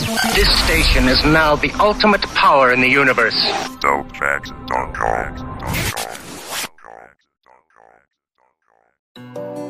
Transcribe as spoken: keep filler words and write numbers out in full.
This station is now the ultimate power in the universe. Dope facts dot com.